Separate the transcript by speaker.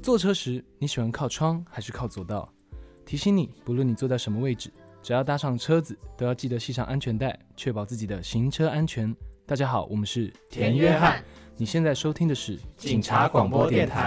Speaker 1: 坐车时，你喜欢靠窗还是靠左道？提醒你，不论你坐在什么位置，只要搭上车子，都要记得系上安全带，确保自己的行车安全。大家好，我们是
Speaker 2: 田约翰，
Speaker 1: 你现在收听的是
Speaker 2: 警察广播电台。